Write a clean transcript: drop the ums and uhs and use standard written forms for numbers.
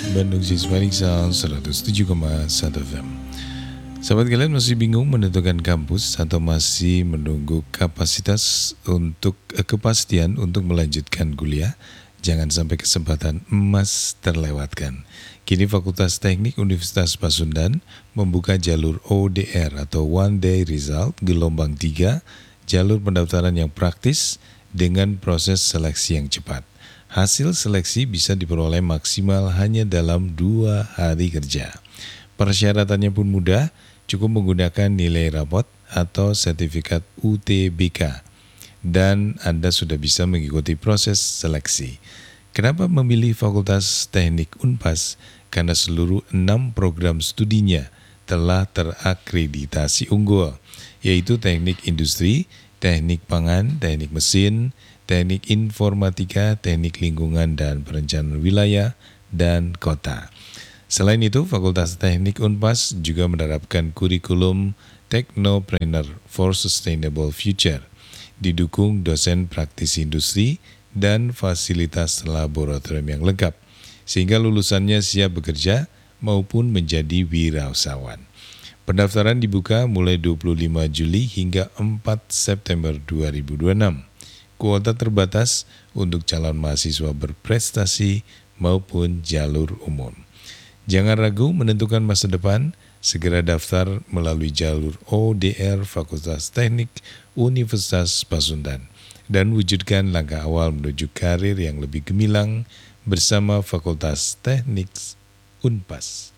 Bandung Siswanik Sound 107,1 FM. Sahabat kalian masih bingung menentukan kampus atau masih menunggu kepastian untuk melanjutkan kuliah? Jangan sampai kesempatan emas terlewatkan. Kini Fakultas Teknik Universitas Pasundan membuka jalur ODR atau One Day Result gelombang 3, jalur pendaftaran yang praktis dengan proses seleksi yang cepat. Hasil seleksi bisa diperoleh maksimal hanya dalam 2 hari kerja. Persyaratannya pun mudah, cukup menggunakan nilai rapot atau sertifikat UTBK, dan Anda sudah bisa mengikuti proses seleksi. Kenapa memilih Fakultas Teknik Unpas? Karena seluruh 6 program studinya telah terakreditasi unggul, yaitu Teknik Industri, Teknik Pangan, Teknik Mesin, Teknik Informatika, Teknik Lingkungan dan Perencanaan Wilayah dan Kota. Selain itu, Fakultas Teknik Unpas juga menerapkan kurikulum Technopreneur for Sustainable Future, didukung dosen praktisi industri dan fasilitas laboratorium yang lengkap, sehingga lulusannya siap bekerja maupun menjadi wirausahawan. Pendaftaran dibuka mulai 25 Juli hingga 4 September 2026. Kuota terbatas untuk calon mahasiswa berprestasi maupun jalur umum. Jangan ragu menentukan masa depan, segera daftar melalui jalur ODR Fakultas Teknik Universitas Pasundan dan wujudkan langkah awal menuju karir yang lebih gemilang bersama Fakultas Teknik Unpas.